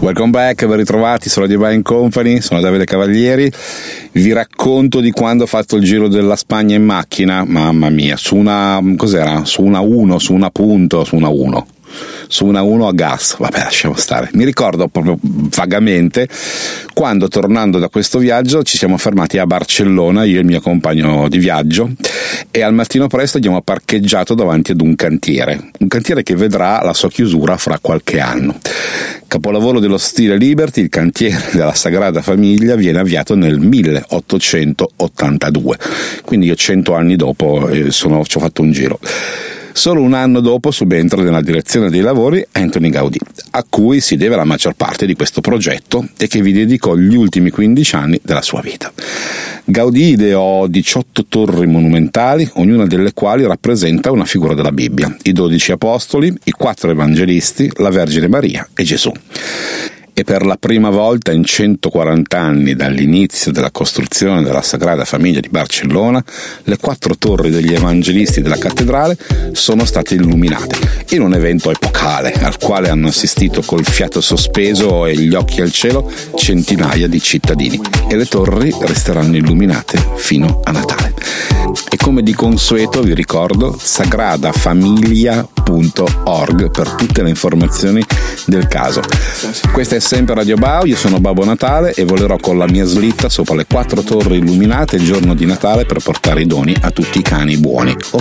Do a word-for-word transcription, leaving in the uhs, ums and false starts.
Welcome back, ben ritrovati su Radio Buying Company, sono Davide Cavalieri. Vi racconto di quando ho fatto il giro della Spagna in macchina, mamma mia, su una, cos'era? Su una uno, su una punto, su una uno. Su una uno a gas, vabbè, lasciamo stare. Mi ricordo proprio vagamente quando, tornando da questo viaggio, ci siamo fermati a Barcellona, io e il mio compagno di viaggio, e al mattino presto abbiamo parcheggiato davanti ad un cantiere, un cantiere che vedrà la sua chiusura fra qualche anno. Capolavoro dello stile Liberty, il cantiere della Sagrada Famiglia viene avviato nel milleottocentottantadue, quindi io cento anni dopo eh, sono, ci ho fatto un giro. Solo un anno dopo subentra nella direzione dei lavori Antoni Gaudí, a cui si deve la maggior parte di questo progetto e che vi dedicò gli ultimi quindici anni della sua vita. Gaudí ideò diciotto torri monumentali, ognuna delle quali rappresenta una figura della Bibbia, i dodici apostoli, i quattro evangelisti, la Vergine Maria e Gesù. E per la prima volta in centoquaranta anni dall'inizio della costruzione della Sagrada Famiglia di Barcellona, le quattro torri degli evangelisti della cattedrale sono state illuminate in un evento epocale al quale hanno assistito col fiato sospeso e gli occhi al cielo centinaia di cittadini, e le torri resteranno illuminate fino a Natale. E come di consueto vi ricordo sagradafamiglia punto org per tutte le informazioni del caso. Questa è sempre Radio Bao, io sono Babbo Natale e volerò con la mia slitta sopra le quattro torri illuminate il giorno di Natale per portare i doni a tutti i cani buoni.